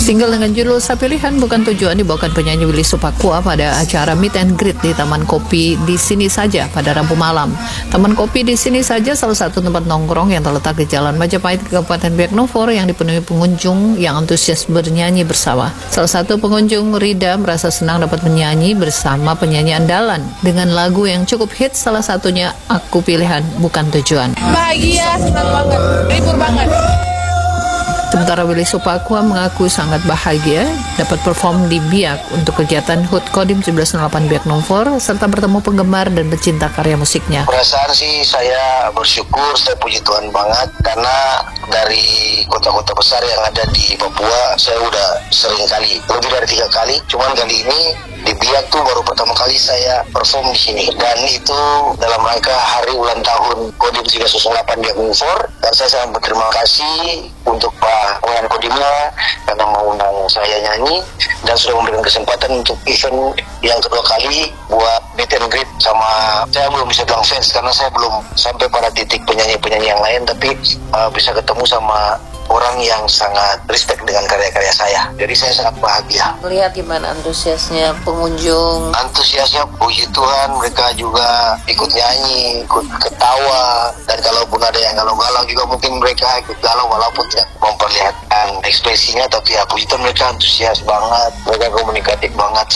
Single dengan judul Sapilihan Bukan Tujuan dibawakan penyanyi Willy Supakua pada acara Meet and Greet di Taman Kopi Di Sini Saja pada Rabu malam. Taman Kopi Di Sini Saja salah satu tempat nongkrong yang terletak di Jalan Majapahit, Kabupaten Biak Numfor yang dipenuhi pengunjung yang antusias bernyanyi bersama. Salah satu pengunjung, Rida, merasa senang dapat menyanyi bersama penyanyi andalan dengan lagu yang cukup hits, salah satunya Aku Pilihan Bukan Tujuan. Bahagia, senang banget, libur banget. Sementara Willy Supakua mengaku sangat bahagia dapat perform di Biak untuk kegiatan HUT Kodim 1708 Biak Numfor serta bertemu penggemar dan pecinta karya musiknya. Perasaan sih saya bersyukur, saya puji Tuhan banget karena dari kota-kota besar yang ada di Papua saya udah sering kali, lebih dari 3 kali, cuman kali ini di Biak tuh baru pertama kali saya perform di sini, dan itu dalam rangka hari ulang tahun Kodim 1708 Biak Numfor, dan saya sangat berterima kasih untuk Pak Pengen Kodimnya karena mau undang saya nyanyi dan sudah memberikan kesempatan untuk event yang kedua kali buat meet and greet sama, saya belum bisa bilang fans karena saya belum sampai pada titik penyanyi-penyanyi yang lain, tapi bisa ketemu sama orang yang sangat respect dengan karya-karya saya. Jadi saya sangat bahagia. Lihat gimana antusiasnya pengunjung. Antusiasnya, puji Tuhan, mereka juga ikut nyanyi, ikut ketawa, dan kalaupun ada yang galau-galau juga mungkin mereka ikut galau walaupun tidak memperlihatkan ekspresinya, tapi ya puji Tuhan mereka antusias banget, mereka komunikatif banget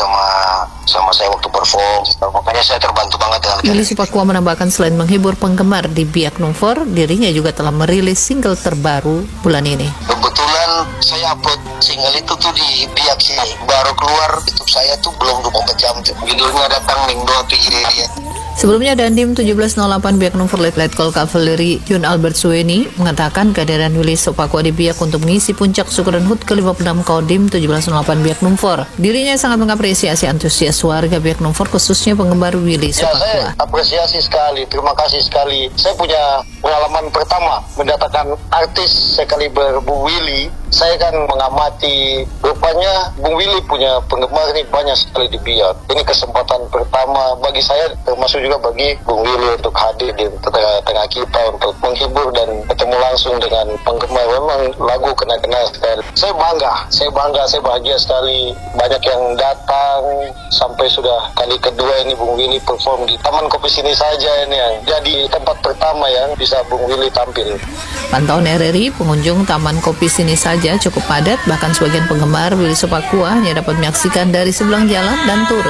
sama saya waktu perform. Makanya saya terbantu banget dengan Willy Supakua menambahkan selain menghibur penggemar di Biak Numfor, dirinya juga telah merilis single terbaru bulan ini. Kebetulan saya upload single itu tuh di Biak sini, baru keluar YouTube saya tuh belum 24 jam tuh. Judulnya Datang Minggu Api Dia. Sebelumnya Dandim 1708 Biak Numfor Letkol Kavaleri Jun Albert Suweni mengatakan kehadiran Willy Supakua di Biak untuk mengisi puncak syukuran HUT ke-56 Kodim 1708 Biak Numfor. Dirinya sangat mengapresiasi antusias warga Biak Numfor, khususnya penggemar Willy Supakua. Ya, saya apresiasi sekali, terima kasih sekali. Saya punya pengalaman pertama mendatangkan artis sekaliber Bung Willy. Saya kan mengamati, rupanya Bung Willy punya penggemar ini banyak sekali di Biak. Ini kesempatan pertama bagi saya, termasuk juga bagi Bung Willy untuk hadir di tengah-tengah kita untuk menghibur dan ketemu langsung dengan penggemar. Memang lagu kena-kena sekali. Saya bangga, saya bahagia sekali. Banyak yang datang, sampai sudah kali kedua ini Bung Willy perform di Taman Kopi Sini Saja ini yang jadi tempat pertama yang bisa Bung Willy tampil. Pantauan RRI, pengunjung Taman Kopi Sini Saja cukup padat, bahkan sebagian penggemar Willy Supakua hanya dapat menyaksikan dari sebelah jalan dan turun.